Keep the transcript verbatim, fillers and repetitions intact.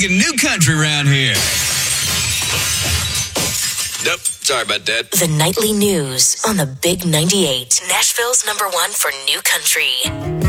talking new country around here. Nope. Sorry about that. The nightly news on the Big ninety-eight, Nashville's number one for new country.